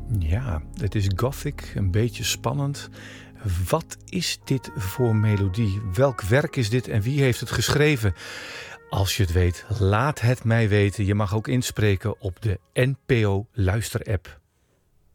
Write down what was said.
Ja, het is gothic, een beetje spannend. Wat is dit voor melodie? Welk werk is dit en wie heeft het geschreven? Als je het weet, laat het mij weten. Je mag ook inspreken op de NPO Luisterapp.